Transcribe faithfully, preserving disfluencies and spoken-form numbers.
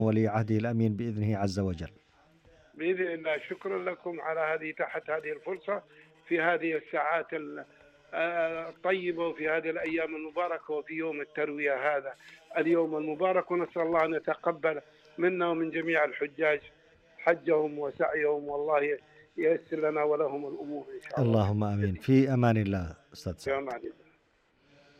ولي عهده الأمين بإذنه عز وجل. بإذن الله. شكرا لكم على هذه تحت هذه الفرصة في هذه الساعات ال- آه، الطيبة، وفي هذه الأيام المباركة، وفي يوم التروية هذا اليوم المبارك. ونسأل الله أن يتقبل منا ومن جميع الحجاج حجهم وسعيهم، والله ييسر لنا ولهم الأمور إن شاء الله. اللهم آمين. في أمان الله أستاذ في سعد. أمان الله.